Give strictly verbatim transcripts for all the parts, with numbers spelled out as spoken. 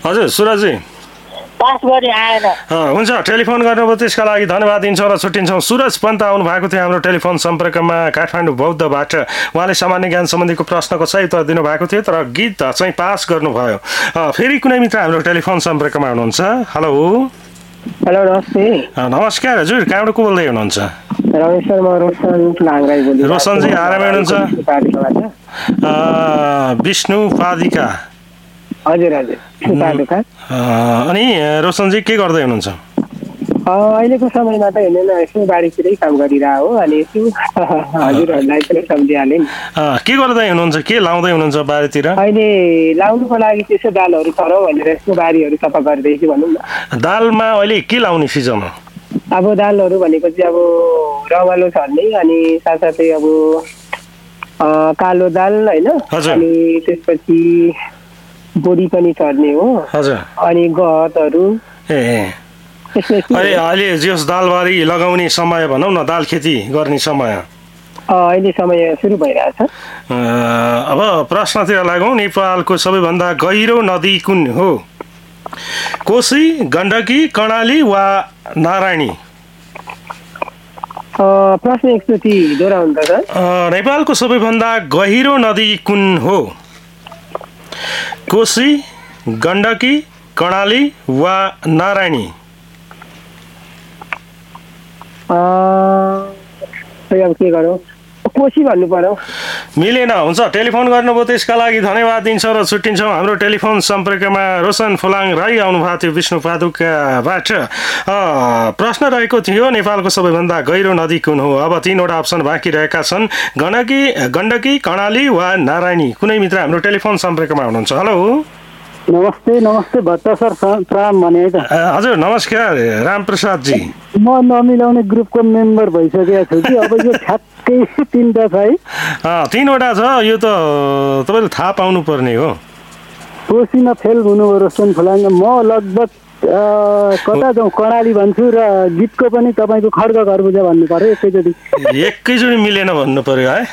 हजुर सुरजी पास गरी आएन। हुन्छ टेलिफोन गर्नुभयो त्यसका लागि धन्यवाद दिन्छौँ र छुट्टिन्छौँ। सुरज पन्त आउनु भएको थियो हाम्रो टेलिफोन सम्पर्कमा काठमाडौँ बौद्धबाट। उहाँले सामान्य ज्ञान सम्बन्धीको प्रश्नको सही उत्तर दिनुभएको थियो तर गीत चाहिँ पास गर्नुभयो। फेरि कुनै मित्र हाम्रो टेलिफोन सम्पर्कमा हुनुहुन्छ। हेलो हेलो नमस्ते। नमस्कार हजुर, कहाँबाट को बोल्दै हुनुहुन्छ? रमेश्वर म रोशन लाङराई बोल्दै। रोशनजी आरामै हुनुहुन्छ? विष्णु पादिका। हजुर हजुर पादिका। अनि रोशनजी के गर्दै हुनुहुन्छ? अहिलेको समयमा त हेर्नु न यसो बारीतिरै काम गरिरह हो अनि यसो हजुरहरूलाई पनि सम्झिहालेँ नि। के गर्दै हुनुहुन्छ, के लाउँदै हुनुहुन्छ बारीतिर? अहिले लाउनुको लागि त्यसो दालहरू छरौँ भनेर यसो बारीहरू सफा गर्दैछु भनौँ न। दालमा अहिले के लाउने सिजन हो? अब दालहरू भनेको चाहिँ अब रमालो छर्ने अनि साथसाथै अब कालो दाल होइन, अनि त्यसपछि बोडी पनि छर्ने हो अनि गहतहरू। ए अहिले अहिले जस दालबारी लगाउने समय भनौँ न, दाल खेती गर्ने समय अहिले समय सुरु भइरहेछ। अब प्रश्नतिर लागौँ। नेपालको सबैभन्दा गहिरो नदी कुन हो? कोशी, गण्डकी, कर्णाली वा नारायणी? प्रश्न एकचोटि दोहोऱ्याउनु त सर। नेपालको सबैभन्दा गहिरो नदी कुन हो? कोशी, गण्डकी, कर्णाली वा नारायणी? अब के गरौँ, कोशी भन्नु पर्यो। मिलेन। हुन्छ टेलिफोन गर्नुभयो त्यसका लागि धन्यवाद दिन्छौँ र छुट्टिन्छौँ। हाम्रो टेलिफोन सम्पर्कमा रोशन फुलाङ राई आउनु भएको थियो विष्णु पादुकाबाट। प्रश्न रहेको थियो नेपालको सबैभन्दा गहिरो नदी कुन हो? अब तीनवटा अप्सन बाँकी रहेका छन्, गण्डकी, गण्डकी, कर्णाली वा नारायणी। कुनै मित्र हाम्रो टेलिफोन सम्पर्कमा हुनुहुन्छ। हेलो नमस्ते। नमस्ते भट्ट सर, प्रणाम भने है त। हजुर नमस्कार रामप्रसाद जी। म नमिलाउने ग्रुपको मेम्बर भइसकेको छु कि अब यो ठ्याक्कै तिनवटा छ है। तिनवटा छ, यो त तपाईँले थाहा पाउनु पर्ने हो। कोशीमा फेल हुनुभयो रोशन फुलाङ। म लगभग कता जाउँ, कर्णाली भन्छु र गीतको पनि तपाईँको खड्ग खरबुजा भन्नु पर्यो एकैचोटि। एकैचोटि मिलेन भन्नु पर्यो है।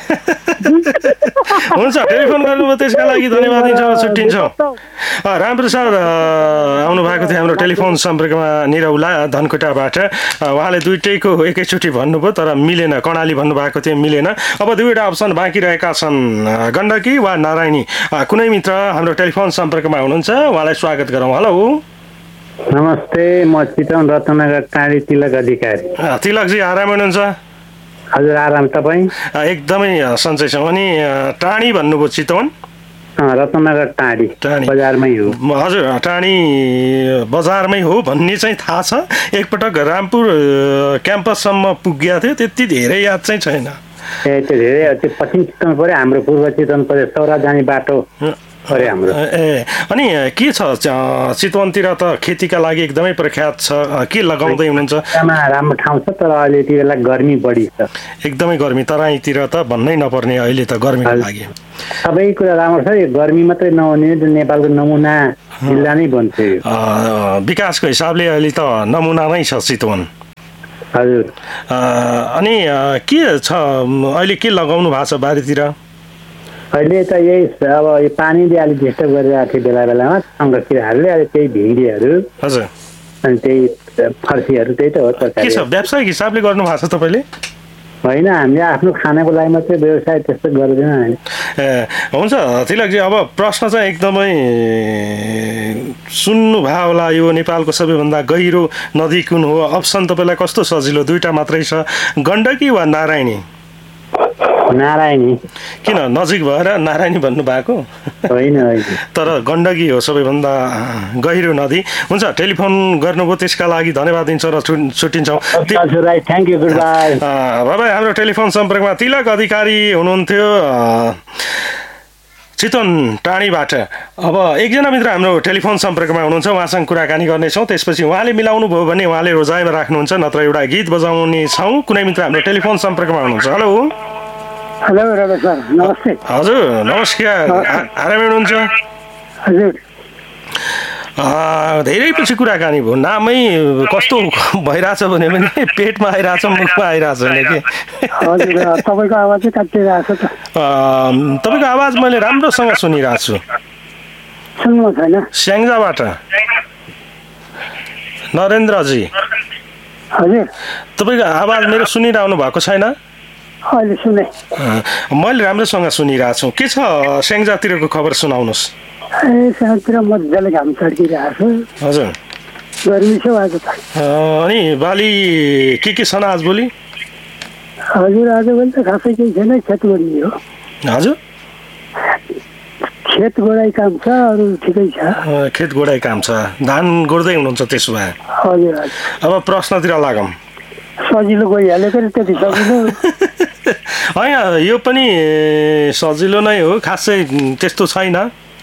हुन्छ टेलिफोन गर्नुभयो त्यसका लागि धन्यवाद दिन्छौँ, छुट्टिन्छौँ। रामप्रसाद आउनु भएको थियो हाम्रो टेलिफोन सम्पर्कमा निरौला धनकुटाबाट। उहाँले दुइटैको एकैचोटि भन्नुभयो तर मिलेन, कर्णाली भन्नुभएको थियो मिलेन। अब दुईवटा अप्सन बाँकी रहेका छन्, गण्डकी वा नारायणी। कुनै मित्र हाम्रो टेलिफोन सम्पर्कमा हुनुहुन्छ, उहाँलाई स्वागत गरौँ। हेलो नमस्ते, म चितवन रत्नगर टाढी तिलक अधिकारी। तिलकजी आराम हुनुहुन्छ? हजुर आराम। तपाईँ? एकदमै सन्चै छौँ। अनि टाढी भन्नुभयो चितवन? रत्नगर टाढी बजारमै हो। हजुर टाढी बजारमै हो भन्ने चाहिँ थाहा छ। एकपटक रामपुर क्याम्पससम्म पुगेको थियो, त्यति धेरै याद चाहिँ छैन। ए त्यो धेरै त्यो पश्चिम चितवन पऱ्यो, हाम्रो पूर्व चितवन पऱ्यो, सौरा जाने बाटो पऱ्यो हाम्रो। ए अनि के छ चितवनतिर त खेतीका लागि एकदमै प्रख्यात छ, के लगाउँदै हुनुहुन्छ? राम्रो ठाउँ छ तर अहिले यति बेला गर्मी बढी छ, एकदमै गर्मी। तराईतिर त भन्नै नपर्ने अहिले त गर्मीको लागि। सबै कुरा राम्रो छ, यो गर्मी मात्रै नहुने नेपालको नमुना जिल्ला नै बन्छ। विकासको हिसाबले अहिले त नमुना नै छ चितवन। हजुर। अनि के छ अहिले, के लगाउनु भएको छ बारीतिर? अहिले त यही अब यो पानीले अलिक डिस्टर्ब गरिरहेको थियो बेला बेलामा, सङ्घर्षहरूले अहिले त्यही भिन्डीहरू हजुर अनि त्यही फर्सीहरू त्यही त हो। के छ व्यावसायिक हिसाबले गर्नु भएको छ तपाईँले? होइन, हामीले आफ्नो खानाको लागि मात्रै व्यवसाय त्यस्तो गर्दैन हामी। ए हुन्छ तिलकजी, अब प्रश्न चाहिँ एकदमै सुन्नुभयो होला। यो नेपालको सबैभन्दा गहिरो नदी कुन हो? अप्सन तपाईँलाई कस्तो सजिलो? दुईवटा मात्रै छ, गण्डकी वा नारायणी? नारायणी। किन नजिक भएर नारायणी भन्नु भएको? होइन होइन, तर गण्डकी हो सबैभन्दा गहिरो नदी। हुन्छ टेलिफोन गर्नुभयो त्यसका लागि धन्यवाद दिन्छौँ र छुट्टिन्छौँ। Thank you, good by. बाबा हाम्रो टेलिफोन सम्पर्कमा तिलक अधिकारी हुनुहुन्थ्यो चितवन टाढीबाट। अब एकजना मित्र हाम्रो टेलिफोन सम्पर्कमा हुनुहुन्छ, उहाँसँग कुराकानी गर्नेछौँ। त्यसपछि उहाँले मिलाउनु भयो भने उहाँले रोजाइमा राख्नुहुन्छ, नत्र एउटा गीत बजाउने छौँ। कुनै मित्र हाम्रो टेलिफोन सम्पर्कमा हुनुहुन्छ। हेलो हेलो रमेश सर, नमस्ते। हजुर नमस्कार, आराम हुनुहुन्छ? हजुर। धेरै पछि कुराकानी भयो, नामै कस्तो भइरहेछ भने पनि पेटमा आइरहेछ, मुखमा आइरहेछ भने कि। हजुर तपाईँको आवाज चाहिँ काटिरहेको छ त। तपाईँको आवाज मैले राम्रोसँग सुनिरहेको छु। सुन्नु छैन। स्याङ्जाबाट नरेन्द्रजी, हजुर तपाईँको आवाज मेरो सुनिरहनु भएको छैन? अहिले सुने। मैले राम्रोसँग सुनिरहेको छु। के छ स्याङ्जातिरको खबर सुनाउनुहोस्। ए साँतिर मजाले घाम छड्किरहेको छ। हजुर गर्मी छ आज त। अनि बाली के के छन् आजभोलि? हजुर आजभोलि त खासै केही छैन, खेत गोड्ने हो। हजुर खेत गोडाइ काम छ, अरू ठिकै छ। खेत गोडाइ काम छ, धान गोड्दै हुनुहुन्छ त्यसो भए? हजुर हजुर। अब प्रश्नतिर लागौँ। सजिलो गइहाल्यो कि त्यति सजिलो होइन, यो पनि सजिलो नै हो, खासै त्यस्तो छैन।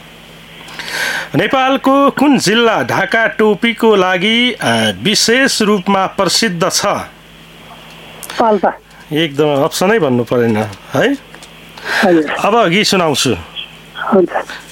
नेपालको कुन जिल्ला ढाका टोपीको लागि विशेष रूपमा प्रसिद्ध छ? पाल्पा। एकदम अप्सनै भन्नु परेन है। हजुर। अब गीत सुनाउँछु। हुन्छ।